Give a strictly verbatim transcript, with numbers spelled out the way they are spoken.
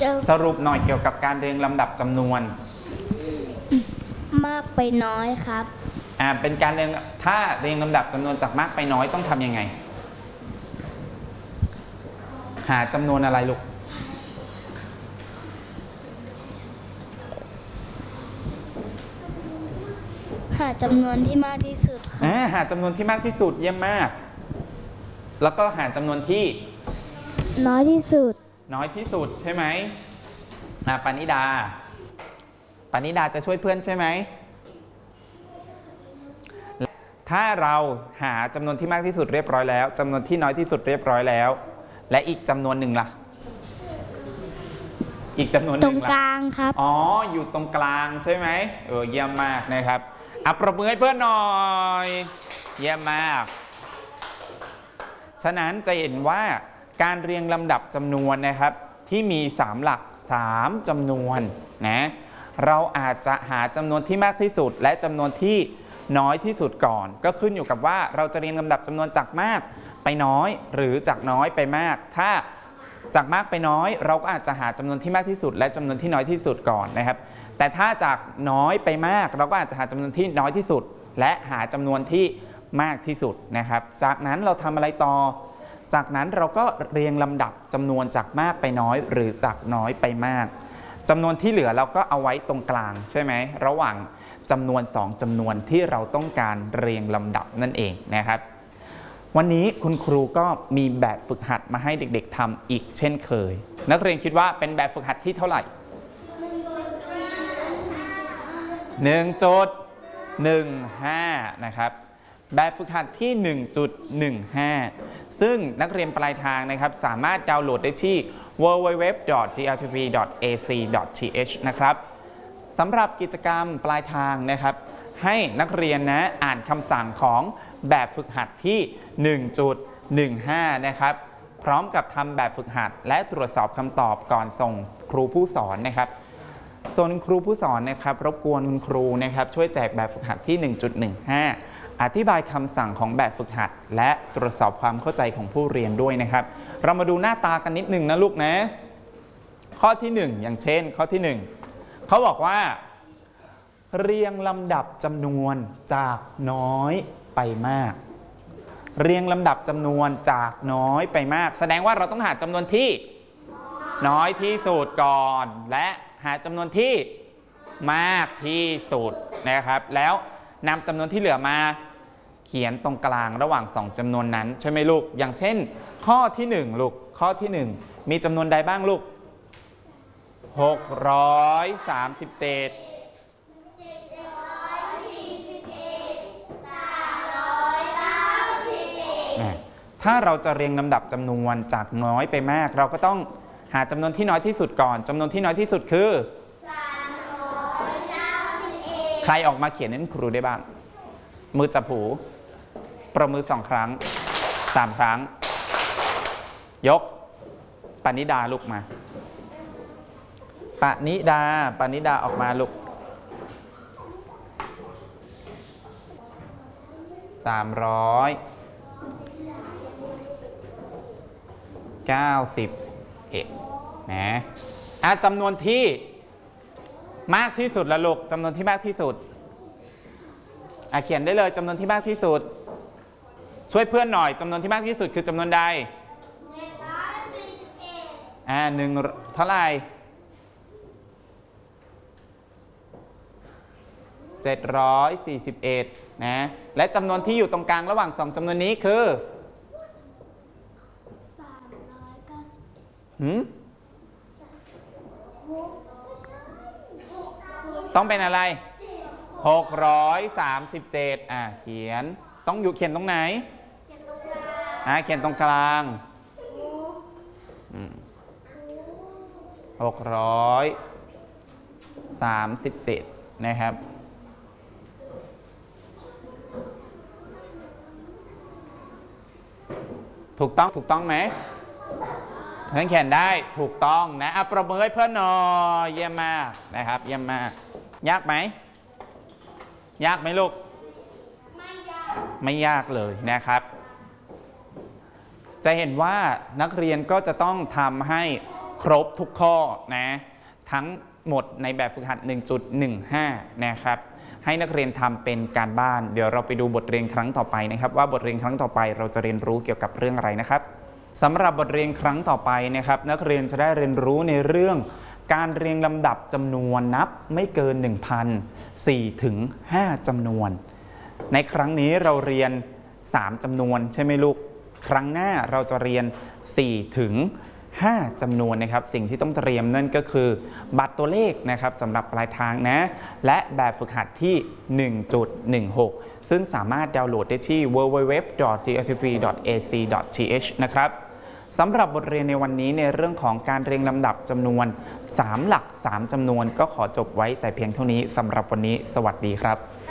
สรุปหน่อยเกี่ยวกับการเรียงลำดับจำนวนมากไปน้อยครับอ่าเป็นการเรียงถ้าเรียงลำดับจำนวนจากมากไปน้อยต้องทำยังไงหาจำนวนอะไรลูกหาจำนวนที่มากที่สุดครับอ่าหาจำนวนที่มากที่สุดเยี่ยมมากแล้วก็หาจำนวนที่น้อยที่สุดน้อยที่สุดใช่ไหมอ่าปานิดาปานิดาจะช่วยเพื่อนใช่ไหมถ้าเราหาจำนวนที่มากที่สุดเรียบร้อยแล้วจำนวนที่น้อยที่สุดเรียบร้อยแล้วและอีกจำนวนหนึ่งล่ะอีกจำนวนหนึ่งตรงกลางครับอ๋ออยู่ตรงกลางใช่ไหมเออเยี่ยมมากนะครับอ่ะปรบมือให้เพื่อนหน่อยเยี่ยมมากฉะนั้นจะเห็นว่าการเรียงลำดับจำนวนนะครับที่มีสามหลักสามจำนวนนะเราอาจจะหาจำนวนที่มากที่สุดและจำนวนที่น้อยที่สุดก่อนก็ขึ้นอยู่กับว่าเราจะเรียงลำดับจำนวนจากมากไปน้อยหรือจากน้อยไปมากถ้าจากมากไปน้อยเราก็อาจจะหาจำนวนที่มากที่สุดและจำนวนที่น้อยที่สุดก่อนนะครับแต่ถ้าจากน้อยไปมากเราก็อาจจะหาจำนวนที่น้อยที่สุดและหาจำนวนที่มากที่สุดนะครับจากนั้นเราทำอะไรต่อจากนั้นเราก็เรียงลำดับจำนวนจากมากไปน้อยหรือจากน้อยไปมากจำนวนที่เหลือเราก็เอาไว้ตรงกลางใช่ไหมระหว่างจำนวนสองจำนวนที่เราต้องการเรียงลำดับนั่นเองนะครับวันนี้คุณครูก็มีแบบฝึกหัดมาให้เด็กๆทำอีกเช่นเคยนักเรียนคิดว่าเป็นแบบฝึกหัดที่เท่าไหร่หนึ่งจุดหนึ่งห้านะครับแบบฝึกหัดที่ หนึ่งจุดหนึ่งห้า ซึ่งนักเรียนปลายทางนะครับสามารถดาวน์โหลดได้ที่ ดับเบิลยู ดับเบิลยู ดับเบิลยู ดอท จี แอล ที วี ดอท เอ ซี ดอท ที เอช นะครับสำหรับกิจกรรมปลายทางนะครับให้นักเรียนนะอ่านคำสั่งของแบบฝึกหัดที่ หนึ่งจุดหนึ่งห้า นะครับพร้อมกับทำแบบฝึกหัดและตรวจสอบคำตอบก่อนส่งครูผู้สอนนะครับส่วนครูผู้สอนนะครับรบกวนคุณครูนะครับช่วยแจกแบบฝึกหัดที่ หนึ่งจุดหนึ่งห้า อธิบายคำสั่งของแบบฝึกหัดและตรวจสอบความเข้าใจของผู้เรียนด้วยนะครับเรามาดูหน้าตากันนิดหนึ่งนะลูกนะข้อที่หนึ่งอย่างเช่นข้อที่หนึ่งเขาบอกว่าเรียงลำดับจำนวนจากน้อยไปมากเรียงลำดับจำนวนจากน้อยไปมากแสดงว่าเราต้องหาจำนวนที่น้อยที่สุดก่อนและหาจำนวนที่มากที่สุดนะครับแล้วนำจำนวนที่เหลือมาเขียนตรงกลางระหว่างสองจำนวนนั้นใช่ไหมลูกอย่างเช่นข้อที่หนึ่งลูกข้อที่หนึ่งมีจำนวนใดบ้างลูกหกร้อยสามสิบเจ็ดถ้าเราจะเรียงลำดับจำนวนจากน้อยไปมากเราก็ต้องหาจำนวนที่น้อยที่สุดก่อนจำนวนที่น้อยที่สุดคือใครออกมาเขียนให้ครูได้บ้างมือจับหูประมือสองครั้งสามครั้งยกปณิดาลุกมาปณิดาปณิดาออกมาลุกสามร้อยเก้าสิบเอ็ดนะอ่ะจำนวนที่มากที่สุดละลูกจำนวนที่มากที่สุดอ่ะเขียนได้เลยจำนวนที่มากที่สุดช่วยเพื่อนหน่อยจำนวนที่มากที่สุดคือจำนวนใดอ่าหนึ่งเท่าไหร่เจ็ดร้อยสี่สิบเอ็ดนะและจำนวนที่อยู่ตรงกลางระหว่างสองจำนวนนี้คือหืมต้องเป็นอะไรหกร้อยสามสิบเจ็ดอ่ะเขียนต้องอยู่เขียนตรงไหนอ่ะเขียนตรงกลางหกร้อยสามสิบเจ็ดนะครับถูกต้องถูกต้องไหมเพื่อนเขียนได้ถูกต้องนะอ่ะปรบมือให้เพื่อนหน่อยเยี่ยมมากนะครับเยี่ยมมากยากไหมยากไหมลูกไม่ยากไม่ยากเลยนะครับ จะเห็นว่านักเรียนก็จะต้องทำให้ครบทุกข้อนะทั้งหมดในแบบฝึกหัด หนึ่งจุดหนึ่งห้า นะครับให้นักเรียนทำเป็นการบ้านเดี๋ยวเราไปดูบทเรียนครั้งต่อไปนะครับว่าบทเรียนครั้งต่อไปเราจะเรียนรู้เกี่ยวกับเรื่องอะไรนะครับสำหรับบทเรียนครั้งต่อไปนะครับนักเรียนจะได้เรียนรู้ในเรื่องการเรียงลำดับจำนวนนับไม่เกิน หนึ่งพัน สี่ถึงห้า จำนวนในครั้งนี้เราเรียนสามจำนวนใช่ไหมลูกครั้งหน้าเราจะเรียนสี่ถึงห้าจำนวนนะครับสิ่งที่ต้องเตรียมนั่นก็คือบัตรตัวเลขนะครับสำหรับปลายทางนะและแบบฝึกหัดที่ หนึ่งจุดหนึ่งหก ซึ่งสามารถดาวน์โหลดได้ที่ ดับเบิลยู ดับเบิลยู ดับเบิลยู ดอท ที แอล ที ฟรี ดอท เอ ซี ดอท ที เอช นะครับสำหรับบทเรียนในวันนี้ในเรื่องของการเรียงลำดับจำนวนสามหลักสามจำนวนก็ขอจบไว้แต่เพียงเท่านี้สำหรับวันนี้สวัสดีครับ